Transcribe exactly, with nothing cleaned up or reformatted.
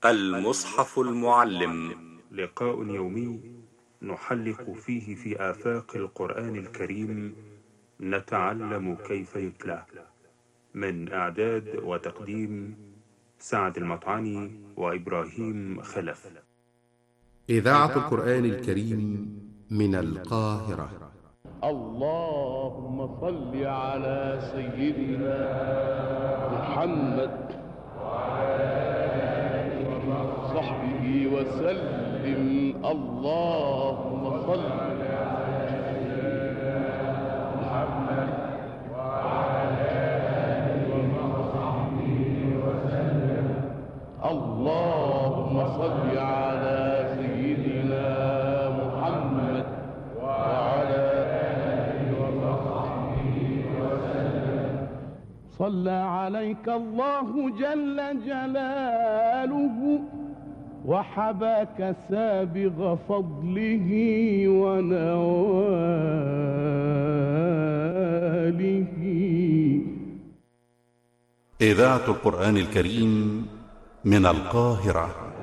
المصحف المعلم، لقاء يومي نحلق فيه في آفاق القرآن الكريم، نتعلم كيف يتلى. من إعداد وتقديم سعد المطعني وإبراهيم خلف. إذاعة القرآن الكريم من القاهرة. اللهم صل على سيدنا محمد وصحبه وسلم. اللهم صل على سيدنا محمد وعلى آله وصحبه وسلم. اللهم صل على سيدنا محمد وعلى آله وصحبه وسلم. صلى عليك الله جل جلاله وحباك سابغ فضله ونواله. إذاعة القرآن الكريم من القاهرة.